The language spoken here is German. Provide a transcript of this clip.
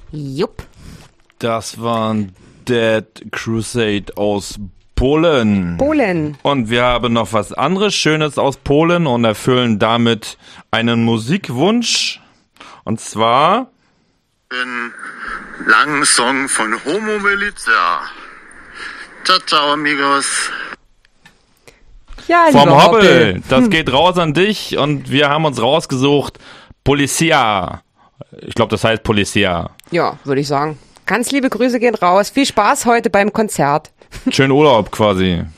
Jupp. Das waren Dead Crusade aus Polen. Und wir haben noch was anderes Schönes aus Polen und erfüllen damit einen Musikwunsch. Und zwar einen langen Song von Homo Militia. Ciao, ciao, amigos. Ja, vom lieber Hoppel. Das geht raus an dich und wir haben uns rausgesucht Policia. Ich glaube, das heißt Policia. Ja, würde ich sagen. Ganz liebe Grüße gehen raus. Viel Spaß heute beim Konzert. Schönen Urlaub quasi.